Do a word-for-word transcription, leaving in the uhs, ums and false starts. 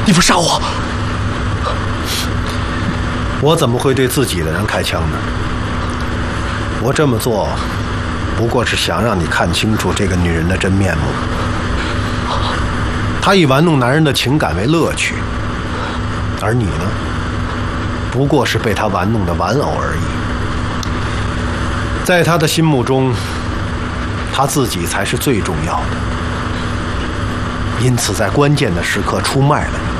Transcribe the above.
你不杀我， 我怎么会对自己的人开枪呢？我这么做，不过是想让你看清楚这个女人的真面目。她以玩弄男人的情感为乐趣，而你呢，不过是被她玩弄的玩偶而已。在她的心目中，她自己才是最重要的，因此在关键的时刻出卖了你。